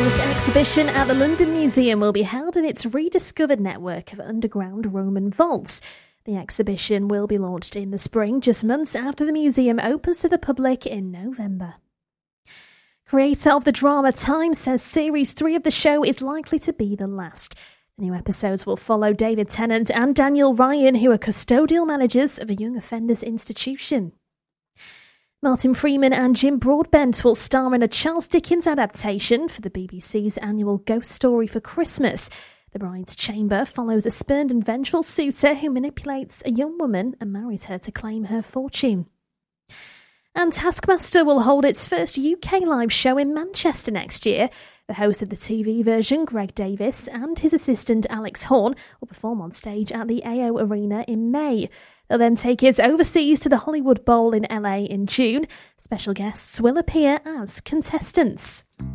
newest exhibition at the London Museum will be held in its rediscovered network of underground Roman vaults. The exhibition will be launched in the spring, just months after the museum opens to the public in November. Creator of the drama Time says Series 3 of the show is likely to be the last. The new episodes will follow David Tennant and Daniel Ryan, who are custodial managers of a young offenders institution. Martin Freeman and Jim Broadbent will star in a Charles Dickens adaptation for the BBC's annual Ghost Story for Christmas. The Bride's Chamber follows a spurned and vengeful suitor who manipulates a young woman and marries her to claim her fortune. And Taskmaster will hold its first UK live show in Manchester next year. The host of the TV version, Greg Davis, and his assistant Alex Horn will perform on stage at the AO Arena in May. They'll then take it overseas to the Hollywood Bowl in LA in June. Special guests will appear as contestants.